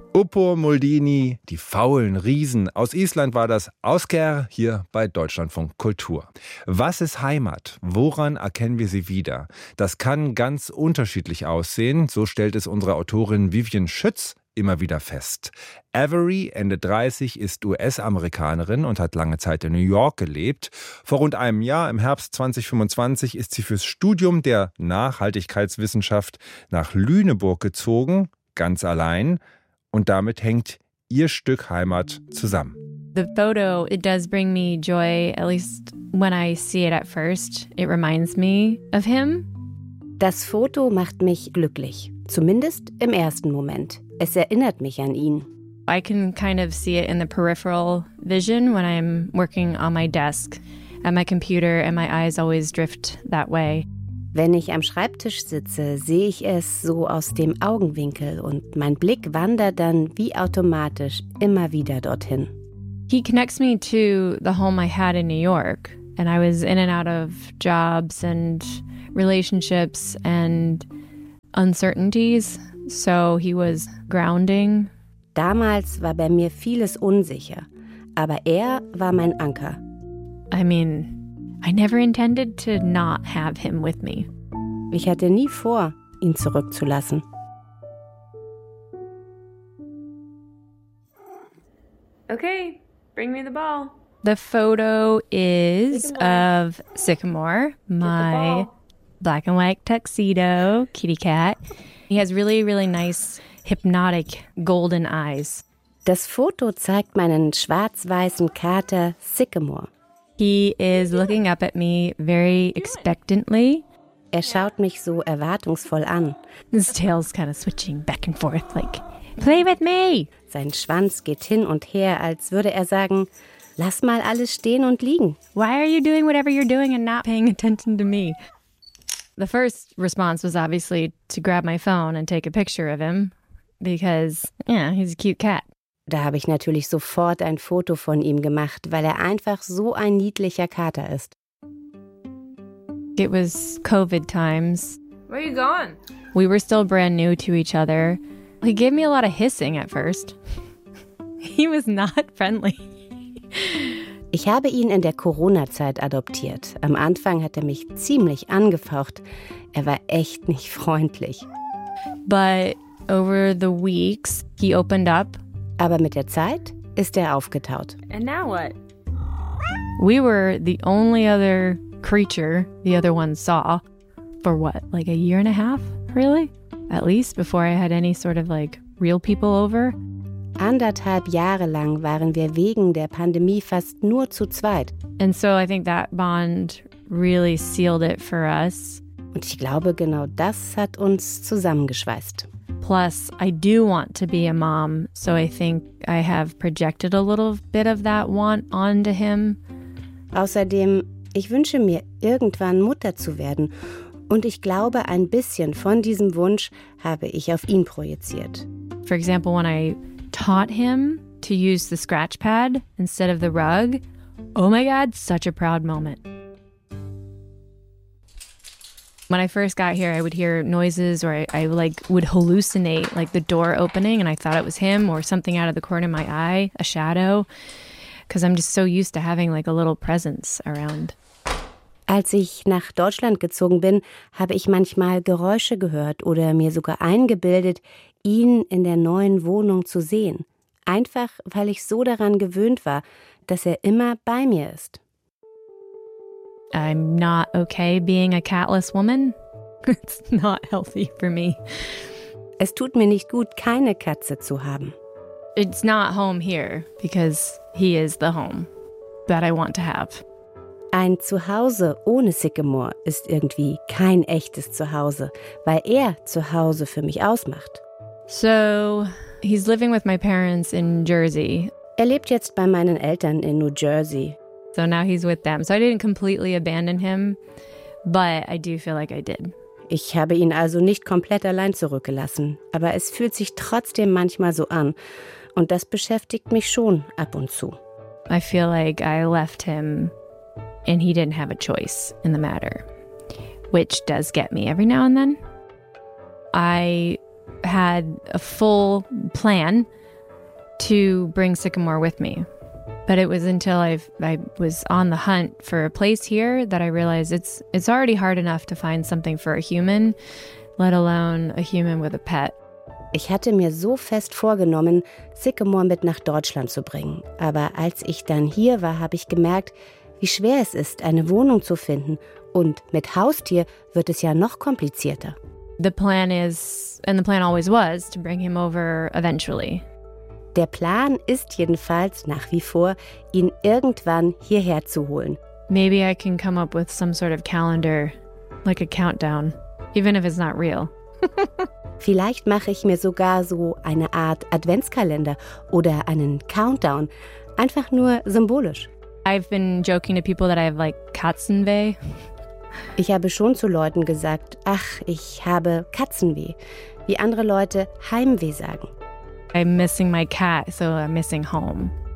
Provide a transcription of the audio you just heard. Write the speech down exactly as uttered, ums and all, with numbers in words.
Uppo Muldini, die faulen Riesen. Aus Island war das Ásgeir hier bei Deutschlandfunk Kultur. Was ist Heimat? Woran erkennen wir sie wieder? Das kann ganz unterschiedlich aussehen, so stellt es unsere Autorin Vivian Schütz immer wieder fest. Avery, Ende dreißig, ist U S-Amerikanerin und hat lange Zeit in New York gelebt. Vor rund einem Jahr, im Herbst zwanzig fünfundzwanzig, ist sie fürs Studium der Nachhaltigkeitswissenschaft nach Lüneburg gezogen, ganz allein. Und damit hängt ihr Stück Heimat zusammen. The photo, it does bring me joy, at least when I see it at first. It reminds me of him. Das Foto macht mich glücklich, zumindest im ersten Moment. Es erinnert mich an ihn. I can kind of see it in the peripheral vision when I'm working on my desk at my computer and my eyes always drift that way. Wenn ich am Schreibtisch sitze, sehe ich es so aus dem Augenwinkel und mein Blick wandert dann wie automatisch immer wieder dorthin. He connects me to the home I had in New York, and I was in and out of jobs and relationships and uncertainties, so he was grounding. Damals war bei mir vieles unsicher, aber er war mein Anker. I mean, I never intended to not have him with me. Ich hatte nie vor, ihn zurückzulassen. Okay, bring me the ball. The photo is Sycamore. of Sycamore, my black and white tuxedo kitty cat. He has really, really nice, hypnotic golden eyes. Das Foto zeigt meinen schwarz-weißen Kater Sycamore. He is looking up at me very expectantly. Er schaut mich so erwartungsvoll an. His tail's kind of switching back and forth, like, play with me. Sein Schwanz geht hin und her, als würde er sagen, lass mal alles stehen und liegen. Why are you doing whatever you're doing and not paying attention to me? The first response was obviously to grab my phone and take a picture of him because, yeah, he's a cute cat. Da habe ich natürlich sofort ein Foto von ihm gemacht, weil er einfach so ein niedlicher Kater ist. It was COVID times. Where are you going? We were still brand new to each other. He gave me a lot of hissing at first. He was not friendly. Ich habe ihn in der Corona-Zeit adoptiert. Am Anfang hat er mich ziemlich angefaucht. Er war echt nicht freundlich. But over the weeks, he opened up. Aber mit der Zeit ist er aufgetaut. And now what? We were the only other creature the other one saw for what, like a year and a half, really? At least before I had any sort of like real people over. Anderthalb Jahre lang waren wir wegen der Pandemie fast nur zu zweit. And so I think that bond really sealed it for us. Und ich glaube, genau das hat uns zusammengeschweißt. Plus, I do want to be a mom, so I think I have projected a little bit of that want onto him. Außerdem, ich wünsche mir, irgendwann Mutter zu werden. Und ich glaube, ein bisschen von diesem Wunsch habe ich auf ihn projiziert. For example, when I taught him to use the scratch pad instead of the rug, oh my God, such a proud moment. When I first got here, I would hear noises or I, I like would hallucinate like the door opening and I thought it was him or something out of the corner of my eye, a shadow, because I'm just so used to having like a little presence around. Als ich nach Deutschland gezogen bin, habe ich manchmal Geräusche gehört oder mir sogar eingebildet, ihn in der neuen Wohnung zu sehen. Einfach, weil ich so daran gewöhnt war, dass er immer bei mir ist. I'm not okay being a catless woman. It's not healthy for me. Es tut mir nicht gut, keine Katze zu haben. It's not home here because he is the home that I want to have. Ein Zuhause ohne Sycamore ist irgendwie kein echtes Zuhause, weil er Zuhause für mich ausmacht. So, he's living with my parents in Jersey. Er lebt jetzt bei meinen Eltern in New Jersey. So now he's with them. So I didn't completely abandon him, but I do feel like I did. Ich habe ihn also nicht komplett allein zurückgelassen, aber es fühlt sich trotzdem manchmal so an. Und das beschäftigt mich schon ab und zu. I feel like I left him and he didn't have a choice in the matter, which does get me every now and then. I had a full plan to bring Sycamore with me. But it was until I I was on the hunt for a place here that I realized it's it's already hard enough to find something for a human, let alone a human with a pet. Ich hatte mir so fest vorgenommen, Sycamore mit nach Deutschland zu bringen. Aber als ich dann hier war, habe ich gemerkt, wie schwer es ist, eine Wohnung zu finden. Und mit Haustier wird es ja noch komplizierter. The plan is, and the plan always was, to bring him over eventually. Der Plan ist jedenfalls nach wie vor, ihn irgendwann hierher zu holen. Maybe I can come up with some sort of calendar, like a countdown, even if it's not real. Vielleicht mache ich mir sogar so eine Art Adventskalender oder einen Countdown, einfach nur symbolisch. I've been joking to people that I have like Katzenweh. Ich habe schon zu Leuten gesagt, ach, ich habe Katzenweh, wie andere Leute Heimweh sagen. I'm missing my cat, so I'm missing home.